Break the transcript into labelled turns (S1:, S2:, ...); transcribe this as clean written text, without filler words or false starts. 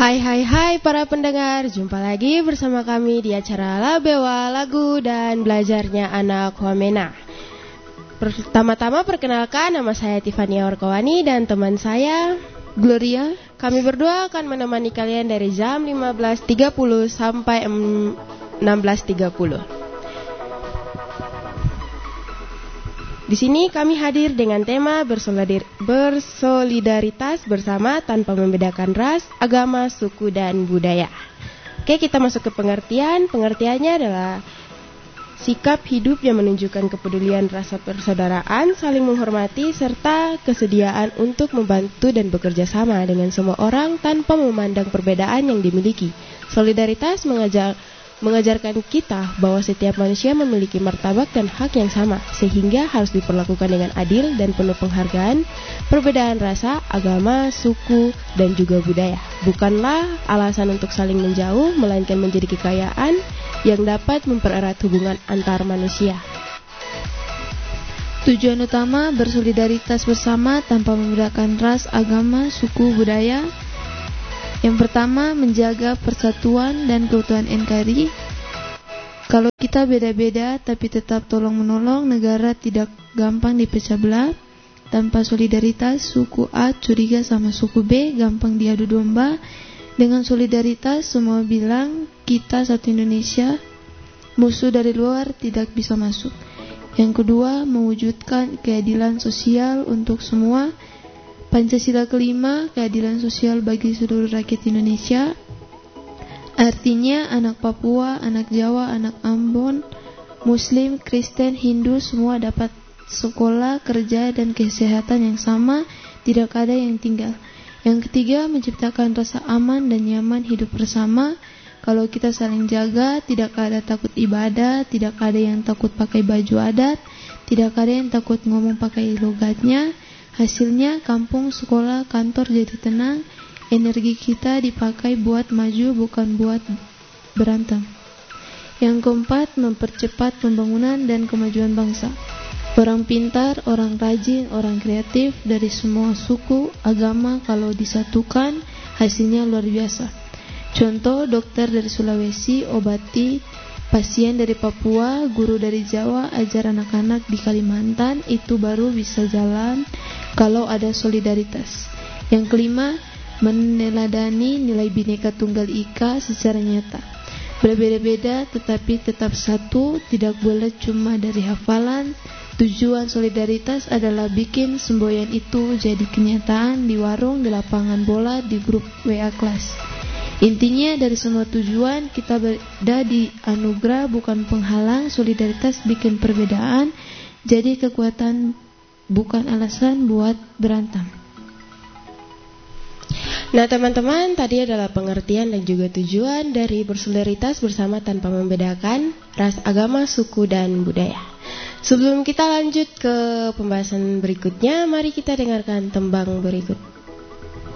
S1: Hai para pendengar, jumpa lagi bersama kami di acara Labewa Lagu dan Belajarnya Anak Wamena. Pertama-tama perkenalkan, nama saya Tiffany Orkawani dan teman saya
S2: Gloria.
S1: Kami berdua akan menemani kalian dari jam 15.30 sampai 16.30. Di sini kami hadir dengan tema bersolidaritas bersama tanpa membedakan ras, agama, suku, dan budaya. Oke, kita masuk ke pengertian. Pengertiannya adalah sikap hidup yang menunjukkan kepedulian, rasa persaudaraan, saling menghormati, serta kesediaan untuk membantu dan bekerja sama dengan semua orang tanpa memandang perbedaan yang dimiliki. Solidaritas mengajarkan kita bahwa setiap manusia memiliki martabat dan hak yang sama, sehingga harus diperlakukan dengan adil dan penuh penghargaan. Perbedaan rasa, agama, suku, dan juga budaya bukanlah alasan untuk saling menjauh, melainkan menjadi kekayaan yang dapat mempererat hubungan antar manusia.
S2: Tujuan utama bersolidaritas bersama tanpa membedakan ras, agama, suku, budaya. Yang pertama, menjaga persatuan dan keutuhan NKRI. Kalau kita beda-beda tapi tetap tolong-menolong, negara tidak gampang dipecah belah. Tanpa solidaritas, suku A curiga sama suku B, gampang diadu domba. Dengan solidaritas, semua bilang kita satu Indonesia, musuh dari luar tidak bisa masuk. Yang kedua, mewujudkan keadilan sosial untuk semua. Pancasila kelima, keadilan sosial bagi seluruh rakyat Indonesia. Artinya anak Papua, anak Jawa, anak Ambon, Muslim, Kristen, Hindu semua dapat sekolah, kerja, dan kesehatan yang sama, tidak ada yang tinggal. Yang ketiga, menciptakan rasa aman dan nyaman hidup bersama. Kalau kita saling jaga, tidak ada takut ibadah, tidak ada yang takut pakai baju adat, tidak ada yang takut ngomong pakai logatnya. Hasilnya kampung, sekolah, kantor jadi tenang. Energi kita dipakai buat maju, bukan buat berantem. Yang keempat, mempercepat pembangunan dan kemajuan bangsa. Orang pintar, orang rajin, orang kreatif dari semua suku, agama kalau disatukan hasilnya luar biasa. Contoh, dokter dari Sulawesi obati pasien dari Papua, guru dari Jawa ajar anak-anak di Kalimantan, itu baru bisa jalan kalau ada solidaritas. Yang kelima, meneladani nilai Bhinneka Tunggal Ika secara nyata. Berbeda-beda tetapi tetap satu, tidak boleh cuma dari hafalan. Tujuan solidaritas adalah bikin semboyan itu jadi kenyataan di warung, di lapangan bola, di grup WA kelas. Intinya dari semua tujuan kita berada di anugerah, bukan penghalang. Solidaritas bikin perbedaan jadi kekuatan, bukan alasan buat berantem.
S1: Nah teman-teman, tadi adalah pengertian dan juga tujuan dari bersolidaritas bersama tanpa membedakan ras, agama, suku, dan budaya. Sebelum kita lanjut ke pembahasan berikutnya, mari kita dengarkan tembang berikut.